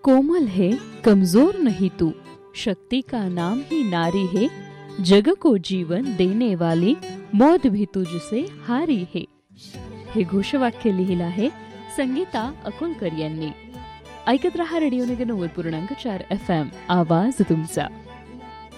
कोमल है कमजोर नहीं तू, शक्ति का नाम ही नारी है, जग को जीवन देने वाली मौत भी तुझसे हारी है. हे घोषवाक्य लिहिलं आहे संगीता अकोलकर यांनी. ऐकत रहा रेडिओ नगर 90.4 FM, आवाज तुमचा.